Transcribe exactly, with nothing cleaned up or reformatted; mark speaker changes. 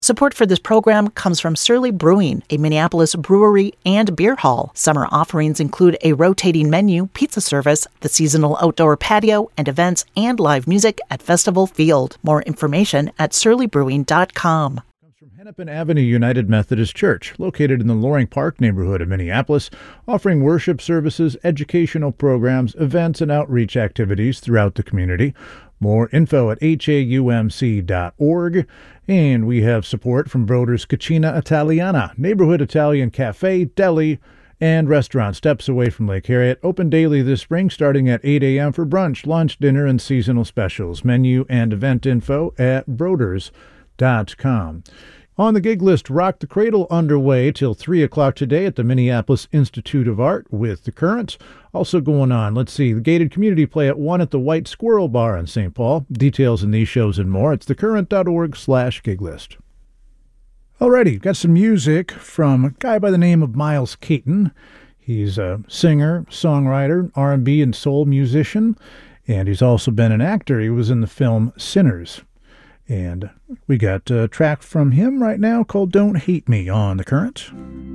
Speaker 1: Support for this program comes from Surly Brewing, a Minneapolis brewery and beer hall. Summer offerings include a rotating menu, pizza service, the seasonal outdoor patio, and events and live music at Festival Field. More information at surly brewing dot com.
Speaker 2: From Hennepin Avenue United Methodist Church, located in the Loring Park neighborhood of Minneapolis, offering worship services, educational programs, events, and outreach activities throughout the community. More info at H A U M C dot org. And we have support from Broder's Cucina Italiana, neighborhood Italian cafe, deli, and restaurant steps away from Lake Harriet. Open daily this spring starting at eight a.m. for brunch, lunch, dinner, and seasonal specials. Menu and event info at broders dot com. On the gig list, Rock the Cradle underway till three o'clock today at the Minneapolis Institute of Art with The Currents. Also going on, let's see, the Gated Community Play at one at the White Squirrel Bar in Saint Paul. Details in these shows and more. It's thecurrent.org slash gig list. Alrighty, got some music from a guy by the name of Miles Caton. He's a singer, songwriter, R and B and soul musician, and he's also been an actor. He was in the film Sinners. And we got a track from him right now called Don't Hate Me on The Current.